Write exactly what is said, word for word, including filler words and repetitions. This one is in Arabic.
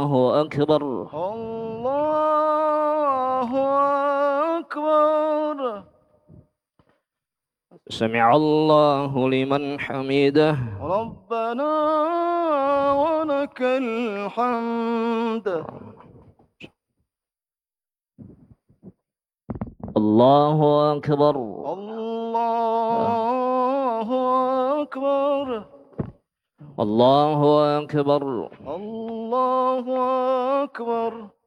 الله أكبر. الله أكبر. سمع الله لمن حمده. ربنا ولك الحمد. الله أكبر. الله أكبر. الله أكبر. الله أكبر.